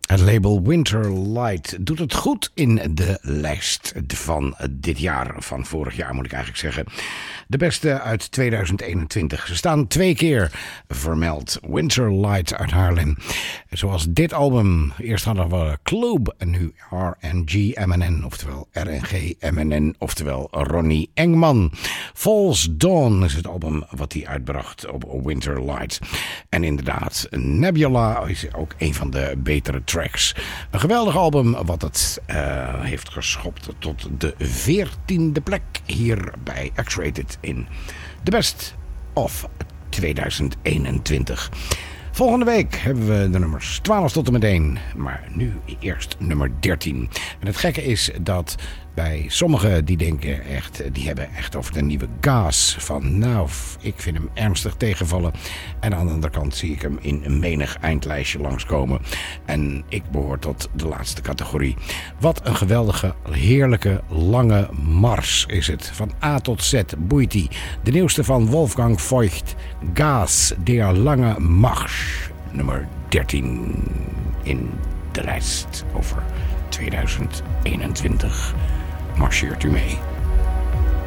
Het label Winterlight doet het goed in de lijst van dit jaar, van vorig jaar moet ik eigenlijk zeggen. De beste uit 2021. Ze staan 2 keer vermeld. Winterlight uit Haarlem. Zoals dit album. Eerst hadden we Club en nu RNG MNN, oftewel RNG MNN, oftewel Ronnie Engman. False Dawn is het album wat hij uitbracht op Winterlight. En inderdaad, Nebula is ook een van de betere tracks. Een geweldig album wat het heeft geschopt tot de 14e plek hier bij X-Rated in de Best of 2021. Volgende week hebben we de nummers 12 tot en met 1. Maar nu eerst nummer 13. En het gekke is dat bij sommigen die denken echt, die hebben echt over de nieuwe Gas. Van nou, ik vind hem ernstig tegenvallen. En aan de andere kant zie ik hem in een menig eindlijstje langskomen. En ik behoor tot de laatste categorie. Wat een geweldige, heerlijke, lange mars is het. Van A tot Z boeit hij. De nieuwste van Wolfgang Voigt. Gas, der lange Marsch. Nummer 13 in de lijst over 2021. Marcheert u mee.